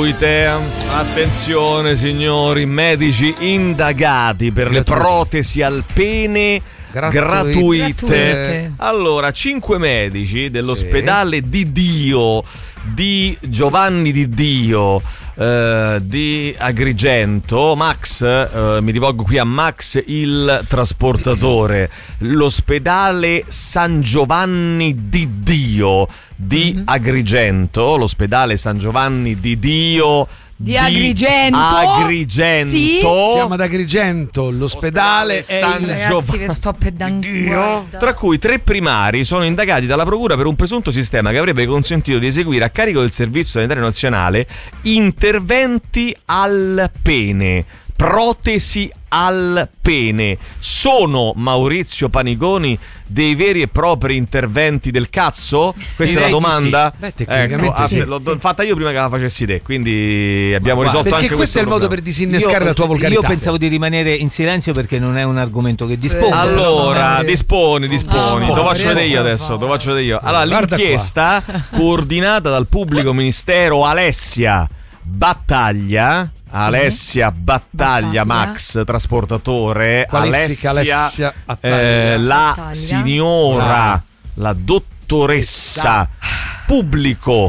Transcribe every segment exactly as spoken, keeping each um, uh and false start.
gratuite. Attenzione signori, medici indagati per gratuite. Le protesi al pene gratuite. gratuite. Allora, cinque medici dell'ospedale sì. di Dio di Giovanni di Dio eh, di Agrigento, Max, eh, mi rivolgo qui a Max il trasportatore, l'ospedale San Giovanni di Dio di mm-hmm. Agrigento, l'ospedale San Giovanni di Dio Di, di Agrigento. Agrigento. Sì? Siamo ad Agrigento, l'ospedale è San il... Ragazzi, vi sto pedando. Tra cui tre primari sono indagati dalla procura per un presunto sistema che avrebbe consentito di eseguire a carico del Servizio Sanitario Nazionale interventi al pene, protesi al pene. Sono, Maurizio Paniconi, dei veri e propri interventi del cazzo? Questa Direi è la domanda? Sì. Beh, tecnicamente ecco, sì. l'ho sì. fatta io prima che la facessi te, quindi abbiamo Ma risolto perché anche questo questo è il modo problema. per disinnescare io, la tua volgarità. Io pensavo di rimanere in silenzio perché non è un argomento che dispone. Allora, disponi, disponi. Oh, Te lo faccio vedere io adesso, te lo faccio vedere io. Allora, Guarda l'inchiesta coordinata dal pubblico ministero Alessia Battaglia. Alessia Battaglia, Battaglia, Max trasportatore. Qualifica Alessia, Alessia eh, la Battaglia. signora, ah. la dottoressa, pubblico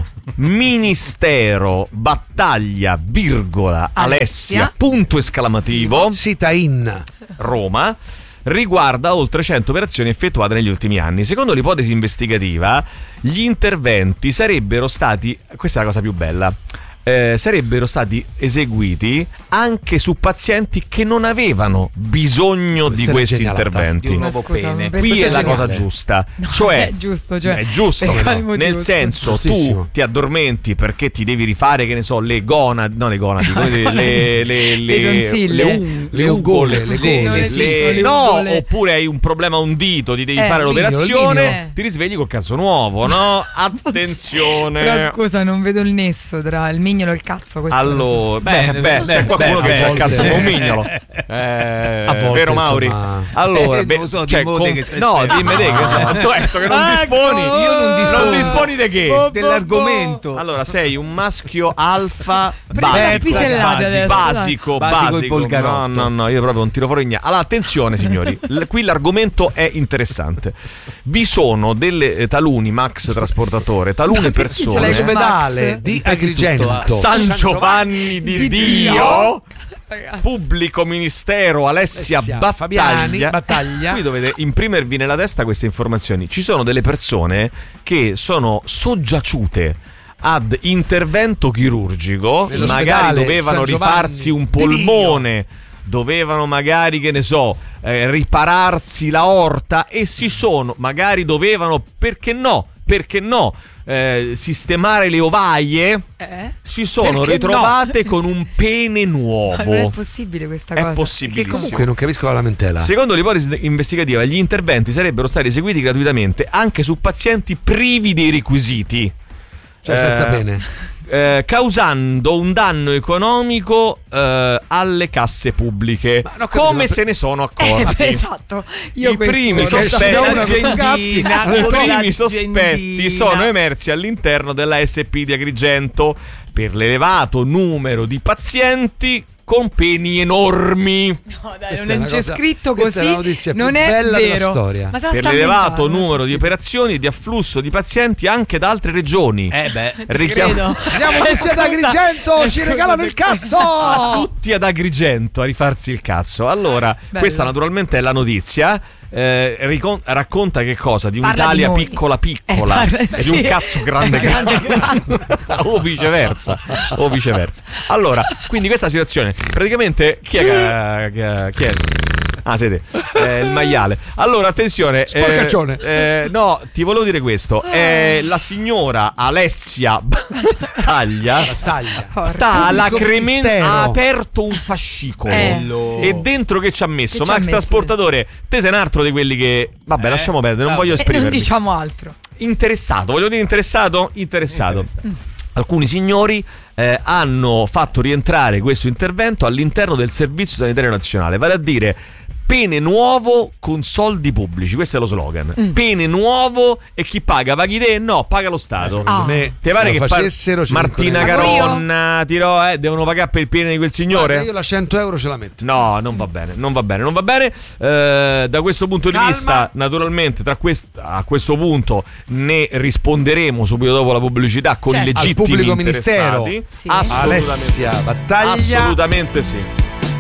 ministero Battaglia, virgola, Alessia, Alessia punto esclamativo, sita in Roma. Riguarda oltre cento operazioni effettuate negli ultimi anni. Secondo l'ipotesi investigativa, gli interventi sarebbero stati, questa è la cosa più bella, Eh, sarebbero stati eseguiti anche su pazienti che non avevano bisogno Questa di questi genialata. interventi. Di un nuovo Scusa, pene. per- Qui è Questa la è cosa geniale. giusta, No, cioè è giusto, cioè, è giusto, per quale no? motivo, Nel scusa? senso tu Giustissimo. ti addormenti perché ti devi rifare, che ne so, le gonadi, no le gonadi, come le, le, le, Le tonsille. le, un- Le ugole, le le- Non le- esistono le no, ugole. oppure hai un problema a un dito, ti devi Eh, fare il minimo, l'operazione, il minimo. ti risvegli col cazzo nuovo, no? Attenzione. Però scusa, non vedo il nesso tra il mignolo e il cazzo. questo Allora, beh, Bene, beh, bene, c'è qualcuno bene, che c'ha bene. il cazzo volte- come un mignolo. Eh, A volte, vero Mauri? insomma. Allora, Eh, beh, non lo so, cioè, dimmi te con- che sei no, esperto. dimmi te che sei- tu hai detto che non Ecco. disponi. Io non dispono. Non disponi di che? Oh, Dell'argomento. Allora, sei un maschio alfa Prendete basico. pisellate adesso, Basico, dai. Basico il basico. No, volgarotto. no, no, io proprio non tiro fuori niente. Allora, attenzione signori, L- qui l'argomento è interessante. Vi sono delle eh, taluni, Max trasportatore, talune ce l'hai persone con l'ospedale Max? di Agrigento. San Giovanni di, di Dio, Dio. Ragazzi. pubblico ministero Alessia, Alessia Battaglia. Fabiani, Battaglia. Qui dovete imprimervi nella testa queste informazioni. Ci sono delle persone che sono soggiaciute ad intervento chirurgico, Nell'ospedale magari dovevano San Giovanni rifarsi un di polmone, dovevano magari, che ne so, eh, ripararsi l'aorta e si sono, magari dovevano, perché no, perché no, eh, sistemare le ovaie, Eh? si sono Perché ritrovate con un pene Ma nuovo. non è possibile questa È cosa. possibile. Che comunque non capisco la lamentela. Secondo l'ipotesi investigativa, gli interventi sarebbero stati eseguiti gratuitamente anche su pazienti privi dei requisiti. Cioè senza Eh, pene. eh, causando un danno economico eh, alle casse pubbliche. Ma no, capito, come ma- se ne sono Eh, accorti? esatto. Io I questo primi lo so. sospetti, da una Agendina, cazzi, I con primi l'agendina. sospetti sono emersi all'interno della S P di Agrigento per l'elevato numero di pazienti con peni enormi. No, dai, Questa non è è una c'è cosa- scritto questa è così. la notizia più non è bella della vero. storia. Ma se la Per sta l'elevato inventando, numero non è di possibile. operazioni e di afflusso di pazienti anche da altre regioni. Eh beh. Richiam- Credo. Andiamo tutti ad Agrigento, ci regalano il cazzo! tutti ad Agrigento a rifarsi il cazzo. Allora, Bello. questa naturalmente è la notizia. Eh, ricon- racconta che cosa? Di Parla un'Italia di noi. piccola piccola Eh, parla- e di un sì. cazzo grande grande, o viceversa o viceversa. Allora, quindi questa situazione praticamente chi è che, che- chi è? Ah, siete eh, il maiale. Allora, attenzione, eh, Sporcaccione. eh, no, ti volevo dire questo. Eh, la signora Alessia Battaglia Taglia. Porca. sta alla Pubblico Cremen, ministero. ha aperto un fascicolo Eh, e dentro che ci ha messo Che ci ha Max messo? trasportatore, te sei un altro di quelli che vabbè Eh, lasciamo perdere, non vabbè. voglio E non esprimermi. diciamo altro. Interessato, voglio dire interessato? Interessato. Alcuni signori eh, hanno fatto rientrare questo intervento all'interno del Servizio Sanitario Nazionale, vale a dire pene nuovo con soldi pubblici, questo è lo slogan. Mm. Pene nuovo e chi paga? Paghi te? No, paga lo Stato. Ah. Me, te pare che facessero par- Martina Caronna tirò, eh, devono pagare per il pene di quel signore? Guarda, io la cento euro ce la metto. No, non va bene, non va bene, non va bene. Eh, da questo punto Calma. di vista, naturalmente, tra quest- a questo punto ne risponderemo subito dopo la pubblicità con certo. i legittimi al pubblico interessati. ministero. Sì. Assolutamente. Alessia Battaglia. Assolutamente sì.